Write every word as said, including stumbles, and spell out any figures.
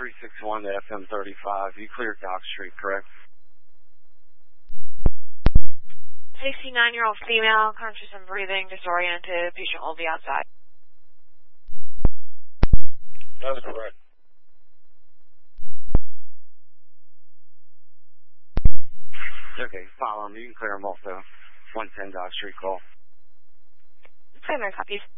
three six one to F M thirty-five. You cleared Dock Street, correct? sixty-nine-year-old female, conscious and breathing, disoriented. Patient will be outside. That is correct. Okay, follow them. You can clear them off the one ten Dock Street call. Primary copies.